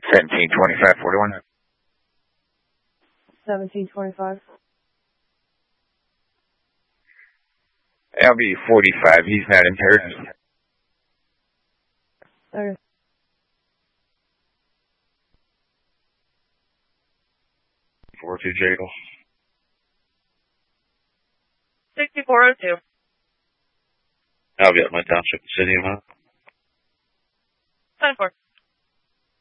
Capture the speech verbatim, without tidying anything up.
Seventeen twenty-five forty-one. Seventeen twenty-five. L B forty-five. He's not impaired. Okay. Four two Jagle. Sixty-four oh two. I'll be at my township, city of Mount. Ten four.